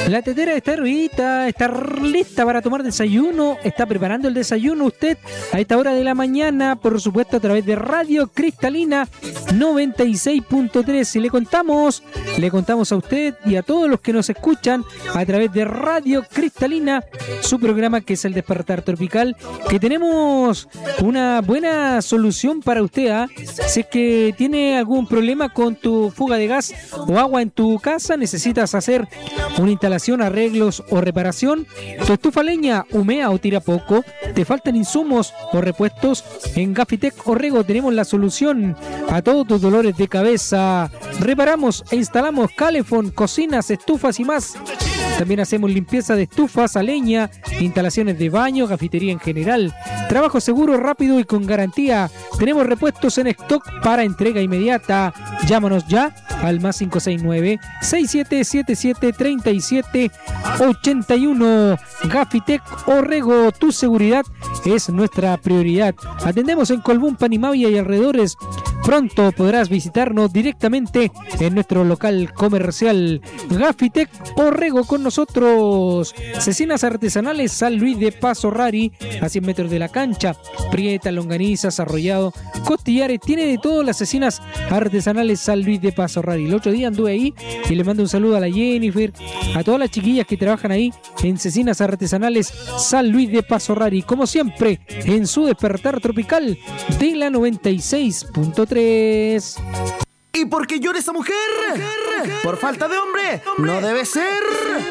La tetera está hervidita, está lista para tomar desayuno, está preparando el desayuno usted a esta hora de la mañana, por supuesto a través de Radio Cristalina 96.3 y le contamos a usted y a todos los que nos escuchan a través de Radio Cristalina, su programa que es El Despertar Tropical, que tenemos una buena solución para usted, ¿eh? Si es que tiene algún problema con tu fuga de gas o agua en tu casa, necesitas hacer una instalación, arreglos o reparación, tu estufa leña humea o tira poco, te faltan insumos o repuestos, en Gafitec Orrego tenemos la solución a todos tus dolores de cabeza. Reparamos e instalamos calefón, cocinas, estufas y más. También hacemos limpieza de estufas a leña, instalaciones de baño, cafetería en general. Trabajo seguro, rápido y con garantía. Tenemos repuestos en stock para entrega inmediata. Llámanos ya al más 569-6777-3781. Gafitec Orrego, tu seguridad es nuestra prioridad. Atendemos en Colbún, Panimavia y alrededores. Pronto podrás visitarnos directamente en nuestro local comercial. Gafitec Orrego con nosotros. Cecinas artesanales San Luis de Paso Rari, a 100 metros de la cancha. Prieta, longanizas, arrollado, costillares, tiene de todo las cecinas artesanales San Luis de Paso Rari. El otro día anduve ahí y le mando un saludo a la Jennifer, a todas las chiquillas que trabajan ahí en cecinas artesanales San Luis de Paso Rari, como siempre en su Despertar Tropical de la 96.3. ¿Y por qué llora esa mujer? ¿Por falta de hombre? No debe ser.